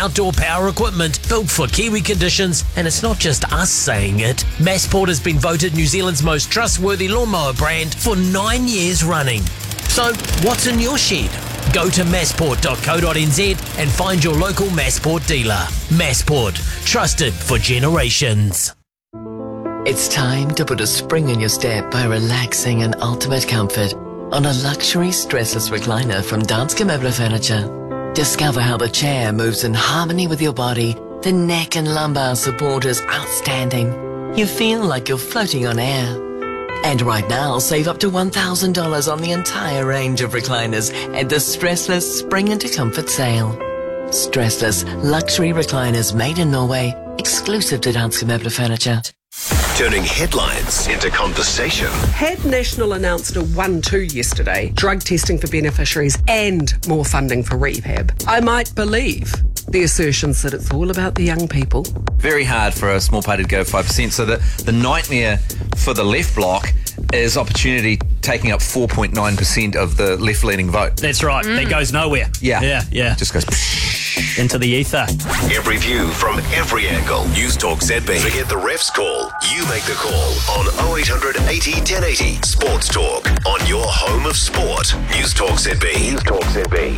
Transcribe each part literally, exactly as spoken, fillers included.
Outdoor power equipment built for Kiwi conditions, and it's not just us saying it. Massport has been voted New Zealand's most trustworthy lawnmower brand for nine years running. So, what's in your shed? Go to massport dot co dot n z and find your local Massport dealer. Massport, trusted for generations. It's time to put a spring in your step by relaxing in ultimate comfort on a luxury stressless recliner from Danske Møbler Furniture. Discover how the chair moves in harmony with your body. The neck and lumbar support is outstanding. You feel like you're floating on air. And right now, save up to one thousand dollars on the entire range of recliners at the Stressless Spring into Comfort sale. Stressless luxury recliners made in Norway, exclusive to Danske Møbler Furniture. Turning headlines into conversation. Had National announced a one two yesterday, drug testing for beneficiaries and more funding for rehab, I might believe the assertions that it's all about the young people. Very hard for a small party to go five percent. So the, the nightmare for the left bloc is Opportunity taking up four point nine percent of the left-leaning vote. That's right. Mm. That goes nowhere. Yeah. Yeah, yeah. Just goes into the ether. Every view from every angle. News Talk Z B. Forget the refs call. You make the call on oh eight hundred eighty ten eighty. Sports Talk on your home of sport. News Talk Z B. News Talk Z B.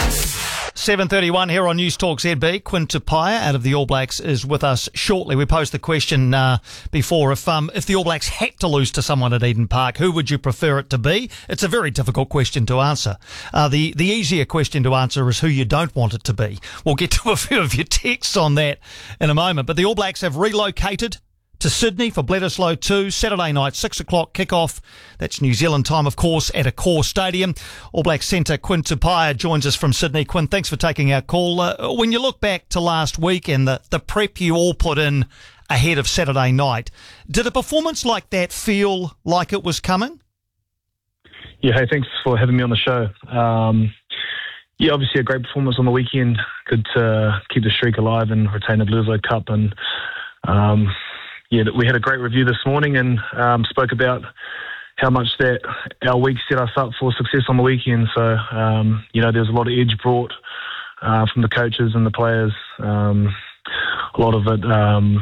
seven thirty-one here on News Talk Z B. Quinn Tupaea out of the All Blacks is with us shortly. We posed the question uh, before, if um, if the All Blacks had to lose to someone at Eden Park, who would you prefer it to be? It's a very difficult question to answer. Uh, the, the easier question to answer is who you don't want it to be. We'll get to a few of your texts on that in a moment. But the All Blacks have relocated to Sydney for Bledisloe two, Saturday night, six o'clock kickoff. That's New Zealand time, of course, at Accor Stadium. All Black centre Quinn Tupaea joins us from Sydney. Quinn, thanks for taking our call. Uh, when you look back to last week and the, the prep you all put in ahead of Saturday night, did a performance like that feel like it was coming? Yeah, hey, thanks for having me on the show. Um, yeah, obviously a great performance on the weekend. Good to keep the streak alive and retain the Bledisloe Cup. And um, yeah, we had a great review this morning and um, spoke about how much that our week set us up for success on the weekend. So, um, you know, there's a lot of edge brought uh, from the coaches and the players. Um, a lot of it, um,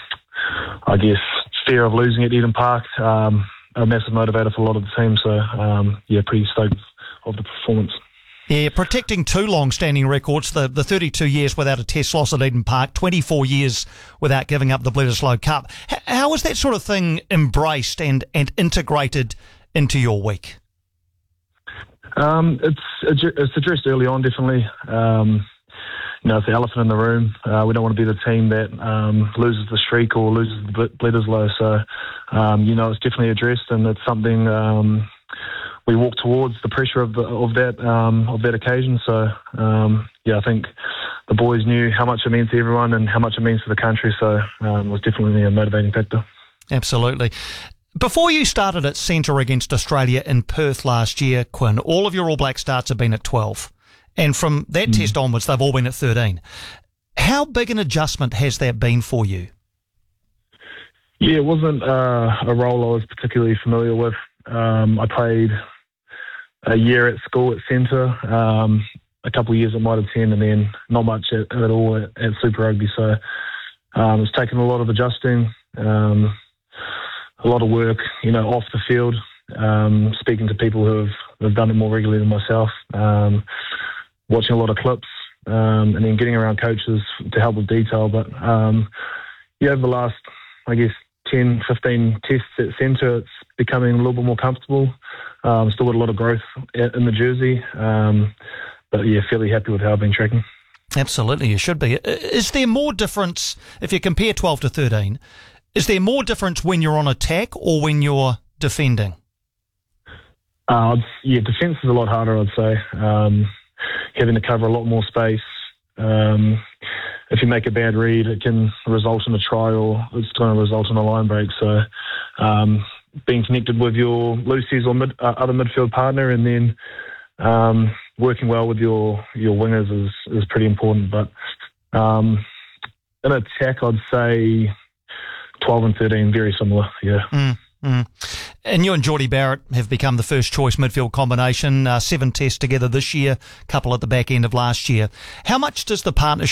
I guess, fear of losing at Eden Park, um, a massive motivator for a lot of the team. So, um, yeah, pretty stoked of the performance. Yeah, protecting two long-standing records, the, the thirty-two years without a test loss at Eden Park, twenty-four years without giving up the Bledisloe Cup. H- how is that sort of thing embraced and, and integrated into your week? Um, it's it's addressed early on, definitely. Um, you know, it's the elephant in the room. Uh, we don't want to be the team that um, loses the streak or loses the Bledisloe. So, um, you know, it's definitely addressed, and it's something um, we walk towards the pressure of the, of that um, of that occasion. So, um, yeah, I think the boys knew how much it means to everyone and how much it means to the country. So, um, it was definitely a motivating factor. Absolutely. Before you started at centre against Australia in Perth last year, Quinn, all of your All Black starts have been at twelve. And from that mm. test onwards, they've all been at thirteen. How big an adjustment has that been for you? Yeah, it wasn't uh, a role I was particularly familiar with. Um, I played a year at school at centre, um, a couple of years at Mitre ten, and then not much at, at all at, at Super Rugby. So um, it's taken a lot of adjusting, um, a lot of work, you know, off the field, um, speaking to people who have, who have done it more regularly than myself, um, watching a lot of clips, um, and then getting around coaches to help with detail. But um, yeah, over the last, I guess, ten, fifteen tests at centre, it's becoming a little bit more comfortable. Um, still got a lot of growth in the jersey, um, but yeah, fairly happy with how I've been tracking. Absolutely, you should be. Is there more difference, if you compare twelve to thirteen, is there more difference when you're on attack or when you're defending? Uh, yeah, defence is a lot harder, I'd say. Um, having to cover a lot more space. Um, if you make a bad read, it can result in a try or it's going to result in a line break. So um, being connected with your loosies or mid, uh, other midfield partner and then um, working well with your, your wingers is, is pretty important. But um, in attack, I'd say twelve and thirteen, very similar, yeah. Mm. Mm. And you and Jordie Barrett have become the first choice midfield combination, uh, seven tests together this year, couple at the back end of last year. How much does the partnership